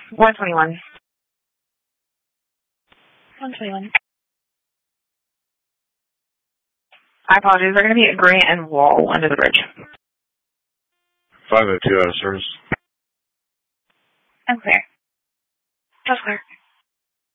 121. 121. I apologize. They're going to be at Grant and Wall under the bridge. 502 out of service. I'm clear. Just clear.